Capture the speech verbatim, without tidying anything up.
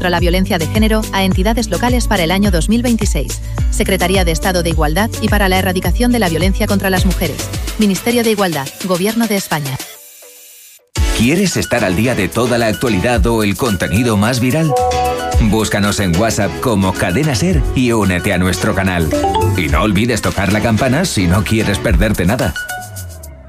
contra la violencia de género a entidades locales para el año dos mil veintiséis. Secretaría de Estado de Igualdad y para la Erradicación de la Violencia contra las Mujeres. Ministerio de Igualdad, Gobierno de España. ¿Quieres estar al día de toda la actualidad o el contenido más viral? Búscanos en WhatsApp como Cadena Ser y únete a nuestro canal. Y no olvides tocar la campana si no quieres perderte nada.